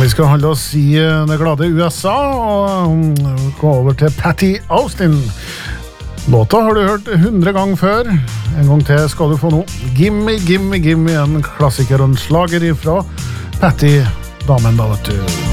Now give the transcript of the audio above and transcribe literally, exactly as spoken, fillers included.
Vi skal holde oss i det glade U S A og gå over til Patty Austin. Låta har du hørt hundre ganger før. En gang til skal du få nå. Gimme, gimme, gimme, en klassiker og en slager ifra Patty, damen da, vet du.